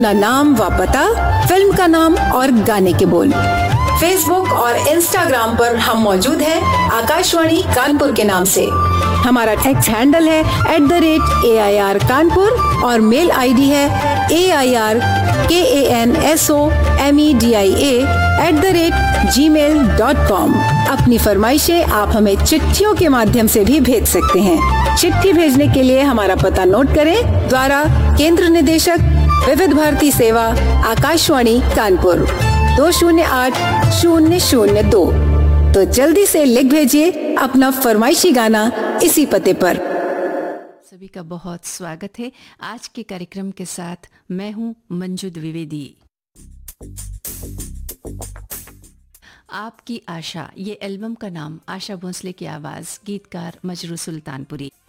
अपना नाम व पता, फिल्म का नाम और गाने के बोल। फेसबुक और इंस्टाग्राम पर हम मौजूद हैं आकाशवाणी कानपुर के नाम से। हमारा एक्स हैंडल है @AIR कानपुर और मेल आईडी है AIRKANSOMEDIA@gmail.com। अपनी फरमाइशें आप हमें चिट्ठियों के माध्यम से भी भेज सकते हैं। चिट्ठी भेजने के लिए हमारा पता नोट करें। द्वारा केंद्र निदेशक विविध भारती सेवा, आकाशवाणी कानपुर 208002। तो जल्दी से लिख भेजिए अपना फरमाइशी गाना इसी पते पर। सभी का बहुत स्वागत है आज के कार्यक्रम के साथ। मैं हूं मंजू द्विवेदी। आपकी आशा, ये एल्बम का नाम, आशा भोसले की आवाज, गीतकार मजरू सुल्तानपुरी।